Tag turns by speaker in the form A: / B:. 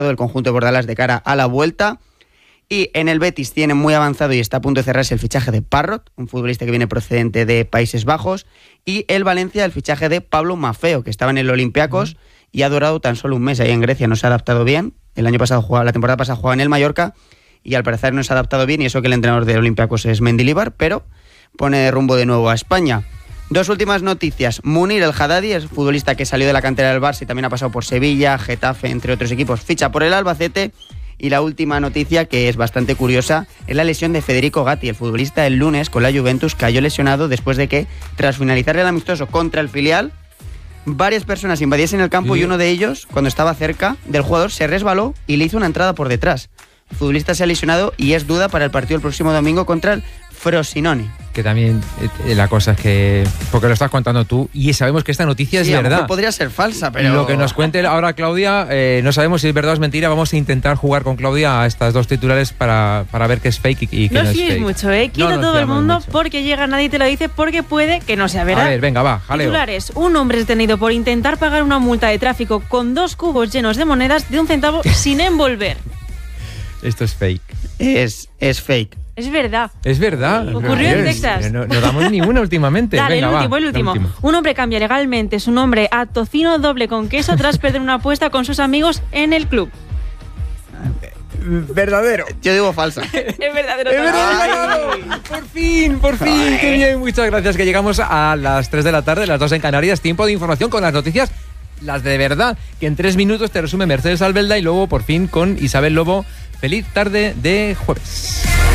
A: el conjunto de Bordalás de cara a la vuelta. Y en el Betis tiene muy avanzado y está a punto de cerrarse el fichaje de Parrot, un futbolista que viene procedente de Países Bajos, y el Valencia el fichaje de Pablo Maffeo, que estaba en el Olympiacos y ha durado tan solo un mes ahí en Grecia, no se ha adaptado bien. El año pasado la temporada pasada jugaba en el Mallorca y al parecer no se ha adaptado bien, y eso que el entrenador del Olympiacos es Mendilibar, pero pone rumbo de nuevo a España. Dos últimas noticias. Munir El Haddadi, es futbolista que salió de la cantera del Barça y también ha pasado por Sevilla, Getafe, entre otros equipos, ficha por el Albacete. Y la última noticia, que es bastante curiosa, es la lesión de Federico Gatti, el futbolista el lunes con la Juventus cayó lesionado después de que, tras finalizar el amistoso contra el filial, varias personas invadiesen el campo y uno de ellos, cuando estaba cerca del jugador, se resbaló y le hizo una entrada por detrás. El futbolista se ha lesionado y es duda para el partido el próximo domingo contra el Frosinone.
B: Que también la cosa es que, porque lo estás contando tú y sabemos que esta noticia es verdad. A lo mejor
A: podría ser falsa, pero...
B: Lo que nos cuente ahora Claudia, no sabemos si es verdad o es mentira. Vamos a intentar jugar con Claudia a estas dos titulares para ver qué es fake y qué no es fake.
C: No fíes mucho, quita todo el mundo mucho. Porque llega, nadie te lo dice, porque puede que no sea verdad.
B: A ver, venga, va, jaleo.
C: Titulares: un hombre es detenido por intentar pagar una multa de tráfico con 2 cubos llenos de monedas de 1 centavo sin envolver.
B: Esto es fake.
A: Es fake.
C: Es verdad.
B: Es verdad.
C: Ocurrió en Texas.
B: No damos ninguna últimamente.
C: Dale,
B: venga,
C: el último. Un hombre cambia legalmente su nombre a tocino doble con queso tras perder una apuesta con sus amigos en el club.
A: Verdadero. Yo digo falsa.
C: Es verdadero.
B: Es verdadero. Por fin. Qué bien, muchas gracias. Que llegamos a las 3 de la tarde, las 2 en Canarias. Tiempo de información con las noticias, las de verdad, que en 3 minutos te resume Mercedes Albelda y luego por fin con Isabel Lobo. Feliz tarde de jueves.